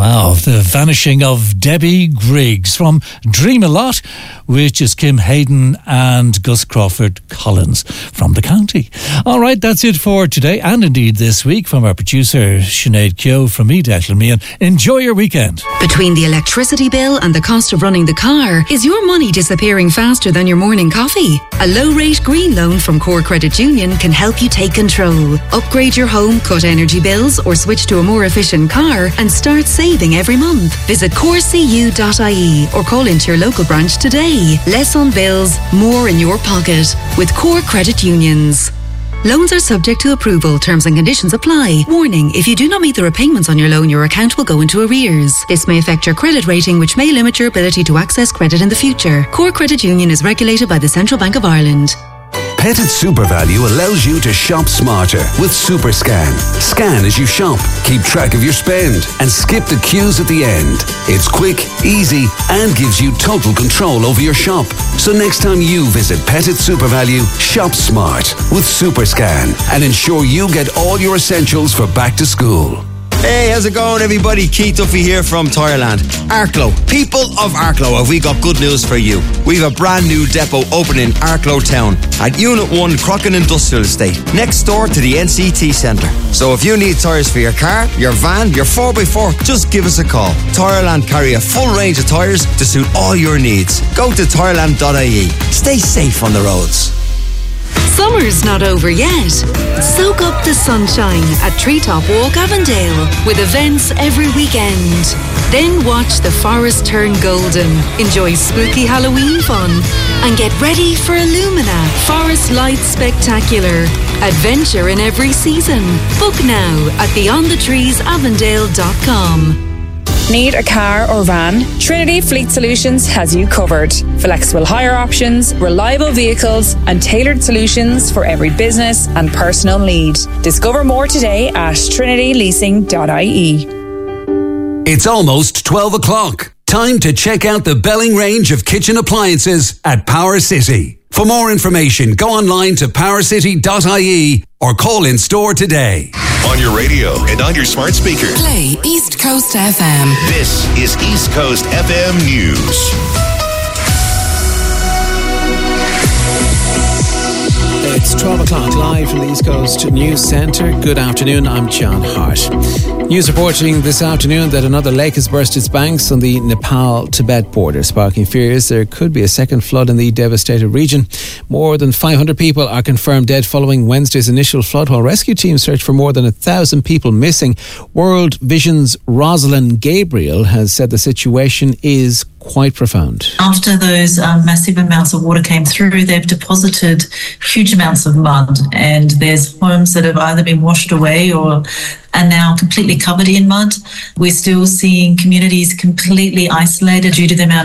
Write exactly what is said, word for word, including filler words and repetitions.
Wow, the vanishing of Debbie Griggs from Dream A Lot, which is Kim Hayden and Gus Crawford Collins from the county. All right, that's it for today and indeed this week. From our producer Sinead Keogh, from me, Declan Meehan. Enjoy your weekend. Between the electricity bill and the cost of running the car, is your money disappearing faster than your morning coffee? A low-rate green loan from Core Credit Union can help you take control. Upgrade your home, cut energy bills, or switch to a more efficient car and start saving every month. Visit core c u dot i e or call into your local branch today. Less on bills, more in your pocket with Core Credit Unions. Loans are subject to approval. Terms and conditions apply. Warning, if you do not meet the repayments on your loan, your account will go into arrears. This may affect your credit rating, which may limit your ability to access credit in the future. Core Credit Union is regulated by the Central Bank of Ireland. Pettit SuperValu allows you to shop smarter with SuperScan. Scan as you shop, keep track of your spend, and skip the queues at the end. It's quick, easy, and gives you total control over your shop. So next time you visit Pettit SuperValu, shop smart with SuperScan and ensure you get all your essentials for back to school. Hey, how's it going, everybody? Keith Duffy here from Tireland. Arklow, people of Arklow, have we got good news for you? We've a brand new depot opening in Arklow Town at Unit one Crockin Industrial Estate, next door to the N C T Centre. So if you need tyres for your car, your van, your four by four, just give us a call. Tireland carry a full range of tyres to suit all your needs. Go to tireland dot I E. Stay safe on the roads. Summer's not over yet. Soak up the sunshine at Treetop Walk Avondale with events every weekend. Then watch the forest turn golden, enjoy spooky Halloween fun, and get ready for Illumina Forest Lights Spectacular. Adventure in every season. Book now at beyond the trees avondale dot com. Need a car or van? Trinity Fleet Solutions has you covered. Flexible hire options, reliable vehicles, and tailored solutions for every business and personal need. Discover more today at trinity leasing dot I E. It's almost twelve o'clock. Time to check out the Belling range of kitchen appliances at Power City. For more information, go online to power city dot I E or call in store today. On your radio and on your smart speaker. Play East Coast F M. This is East Coast F M News. It's twelve o'clock live from the East Coast News Centre. Good afternoon, I'm John Hart. News reporting this afternoon that another lake has burst its banks on the Nepal-Tibet border, sparking fears there could be a second flood in the devastated region. More than five hundred people are confirmed dead following Wednesday's initial flood, while rescue teams search for more than a thousand people missing. World Vision's Rosalind Gabriel has said the situation is quite profound. After those um, massive amounts of water came through, they've deposited huge amounts of mud, and there's homes that have either been washed away or are now completely covered in mud. We're still seeing communities completely isolated due to the amount